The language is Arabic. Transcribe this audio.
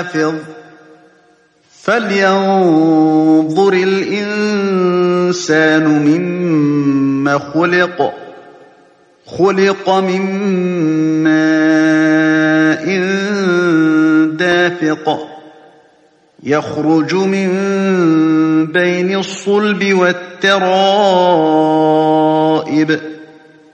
حافظ فلينظر الإنسان مما خلق من ماء دافق يخرج من بين الصلب والترائب